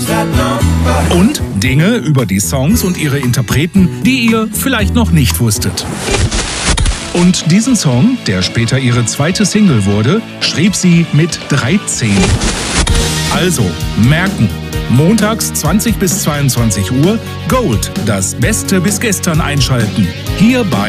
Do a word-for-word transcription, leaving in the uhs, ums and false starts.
Und Dinge über die Songs und ihre Interpreten, die ihr vielleicht noch nicht wusstet. Und diesen Song, der später ihre zweite Single wurde, schrieb sie mit dreizehn. Also, merken, montags zwanzig bis zweiundzwanzig Uhr, Gold, das Beste bis gestern einschalten. Hier bei